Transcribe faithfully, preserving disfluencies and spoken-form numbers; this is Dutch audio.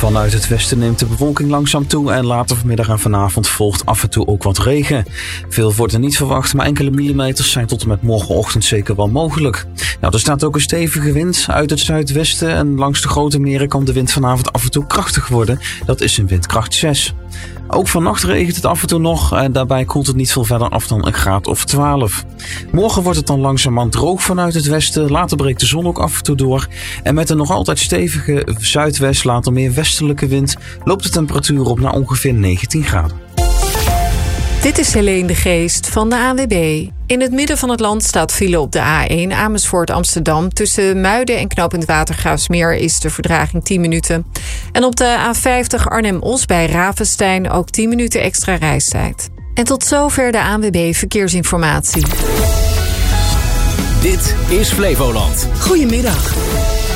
Vanuit het westen neemt de bewolking langzaam toe en later vanmiddag en vanavond volgt af en toe ook wat regen. Veel wordt er niet verwacht, maar enkele millimeters zijn tot en met morgenochtend zeker wel mogelijk. Nou, er staat ook een stevige wind uit het zuidwesten en langs de grote meren kan de wind vanavond af en toe krachtig worden. Dat is een windkracht zes. Ook vannacht regent het af en toe nog en daarbij koelt het niet veel verder af dan een graad of twaalf. Morgen wordt het dan langzamerhand droog vanuit het westen, later breekt de zon ook af en toe door. En met een nog altijd stevige zuidwest, later meer westelijke wind, loopt de temperatuur op naar ongeveer negentien graden. Dit is Helene de Geest van de A N W B. In het midden van het land staat file op de A één Amersfoort-Amsterdam. Tussen Muiden en knooppunt Watergraafsmeer is de vertraging tien minuten. En op de A vijftig Arnhem-Os bij Ravenstein ook tien minuten extra reistijd. En tot zover de A N W B Verkeersinformatie. Dit is Flevoland. Goedemiddag.